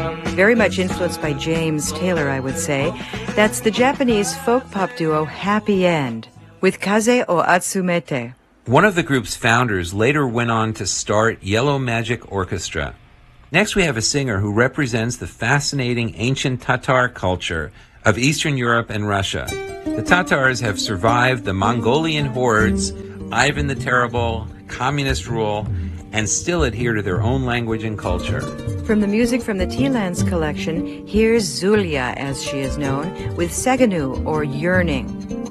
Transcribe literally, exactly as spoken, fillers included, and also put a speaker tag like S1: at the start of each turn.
S1: Very much influenced by James Taylor, I would say. That's the Japanese folk pop duo Happy End with Kaze o Atsumete.
S2: One of the group's founders later went on to start Yellow Magic Orchestra. Next, we have a singer who represents the fascinating ancient Tatar culture of Eastern Europe and Russia. The Tatars have survived the Mongolian hordes, Ivan the Terrible, communist rule, and still adhere to their own language and culture.
S1: From the music from the T-Lands collection, here's Zulia, as she is known, with Seganu, or Yearning.